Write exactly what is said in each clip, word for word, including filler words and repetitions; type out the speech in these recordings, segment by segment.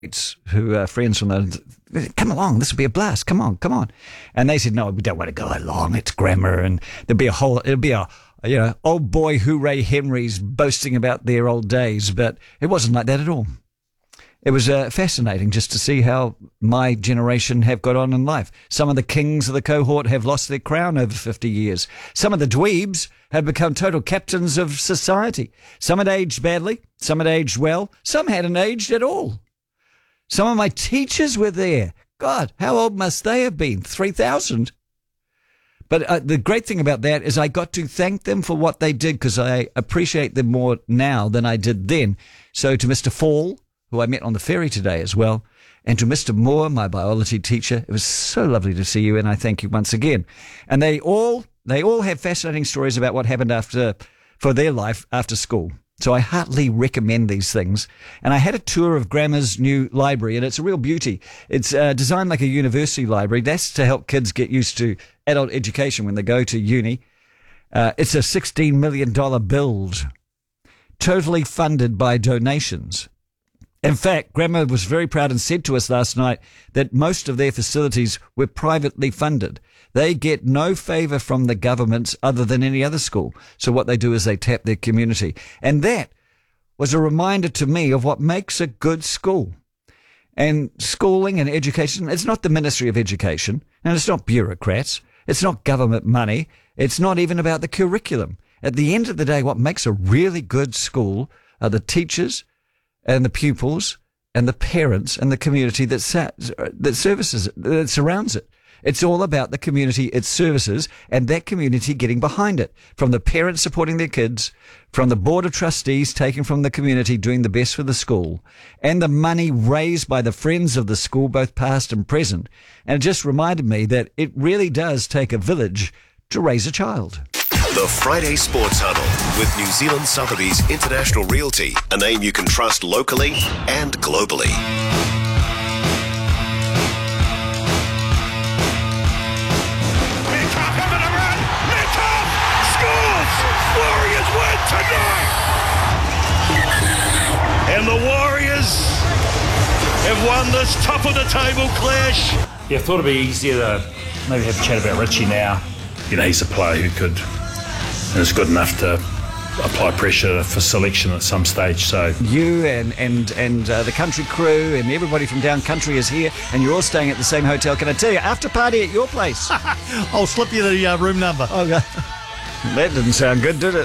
who are friends from the, come along, this will be a blast, come on, come on. And they said, no, we don't want to go along, it's grammar, and there'll be a whole, it'll be a, you know, old boy hooray Henrys boasting about their old days, but it wasn't like that at all. It was uh, fascinating just to see how my generation have got on in life. Some of the kings of the cohort have lost their crown over fifty years. Some of the dweebs have become total captains of society. Some had aged badly, some had aged well, some hadn't aged at all. Some of my teachers were there. God, how old must they have been? three thousand. But uh, the great thing about that is I got to thank them for what they did because I appreciate them more now than I did then. So to Mister Fall, who I met on the ferry today as well, and to Mister Moore, my biology teacher, it was so lovely to see you, and I thank you once again. And they all they all have fascinating stories about what happened after for their life after school. So I heartily recommend these things. And I had a tour of Grammar's new library, and it's a real beauty. It's uh, designed like a university library. That's to help kids get used to adult education when they go to uni. Uh, it's a sixteen million dollars build, totally funded by donations. In fact, Grammar was very proud and said to us last night that most of their facilities were privately funded. They get no favour from the governments other than any other school. So what they do is they tap their community. And that was a reminder to me of what makes a good school. And schooling and education, it's not the Ministry of Education, and it's not bureaucrats. It's not government money. It's not even about the curriculum. At the end of the day, what makes a really good school are the teachers and the pupils and the parents and the community that sa- that services it, that surrounds it. It's all about the community it services and that community getting behind it. From the parents supporting their kids, from the board of trustees taking from the community doing the best for the school, and the money raised by the friends of the school, both past and present. And it just reminded me that it really does take a village to raise a child. The Friday Sports Huddle with New Zealand Sotheby's International Realty, a name you can trust locally and globally. Minkoff having a run. Minkoff scores. Warriors win tonight. And the Warriors have won this top of the table clash. Yeah, I thought it'd be easier to maybe have a chat about Richie now. You know, he's a player who could, and is good enough to apply pressure for selection at some stage. So you and and and uh, the country crew and everybody from down country is here, and you're all staying at the same hotel. Can I tell you, after party at your place? I'll slip you the uh, room number. Oh, God. That didn't sound good, did it?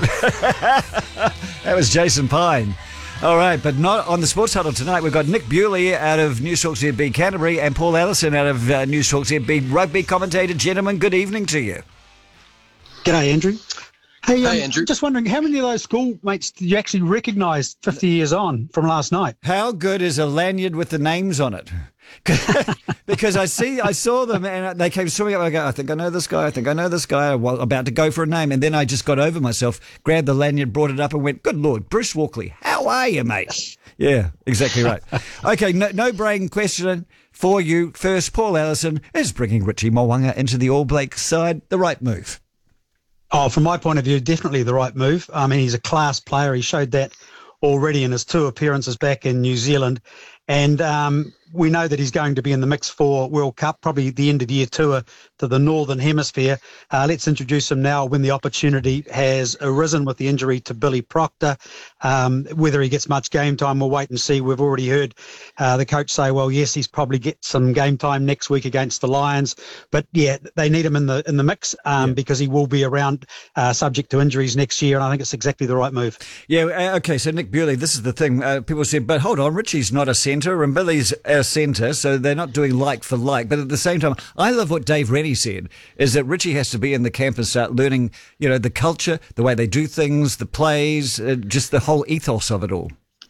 That was Jason Pine. All right, but not on the Sports Huddle tonight. We've got Nick Bewley out of News Talk Z B Canterbury and Paul Allison out of uh, News Talk Z B Rugby commentator. Gentlemen, good evening to you. G'day, Andrew. Hey, um, hey, Andrew. Just wondering, how many of those schoolmates did you actually recognise fifty years on from last night? How good is a lanyard with the names on it? Because I see, I saw them and they came swimming up. I go, I think I know this guy. I think I know this guy. I'm about to go for a name, and then I just got over myself, grabbed the lanyard, brought it up, and went, "Good Lord, Bruce Walkley, how are you, mate?" Yeah, exactly right. Okay, no, no brain question for you. First, Paul Allison, is bringing Richie Mo'unga into the All Blacks side the right move? Oh, from my point of view, definitely the right move. I mean, he's a class player. He showed that already in his two appearances back in New Zealand. And um, we know that he's going to be in the mix for World Cup, probably the end of year tour to the Northern Hemisphere. Uh, let's introduce him now when the opportunity has arisen with the injury to Billy Proctor. Um, whether he gets much game time, we'll wait and see. We've already heard uh, the coach say, well, yes, he's probably get some game time next week against the Lions. But, yeah, they need him in the in the mix um, yeah. because he will be around uh, subject to injuries next year, and I think it's exactly the right move. Yeah, okay, so Nick Bewley, this is the thing. Uh, people said, but hold on, Richie's not a centre and Billy's a centre, so they're not doing like for like. But at the same time, I love what Dave Rennie said, is that Richie has to be in the camp and start learning, you know, the culture, the way they do things, the plays, uh, just the whole ethos of it all.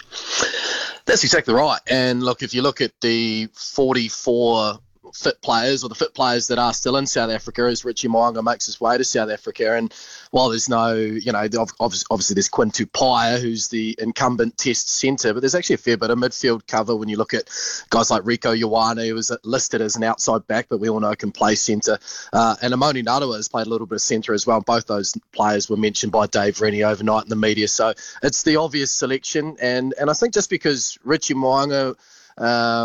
That's exactly right. And look, if you look at the forty-four fit players, or the fit players that are still in South Africa, as Richie Mo'unga makes his way to South Africa, and while there's no, you know, obviously there's Quinn Tupaia, who's the incumbent Test centre, but there's actually a fair bit of midfield cover when you look at guys like Rico Ioane, who was listed as an outside back, but we all know can play centre, uh, and Amoni Narawa has played a little bit of centre as well. Both those players were mentioned by Dave Rennie overnight in the media, so it's the obvious selection, and and I think just because Richie Mo'unga Um,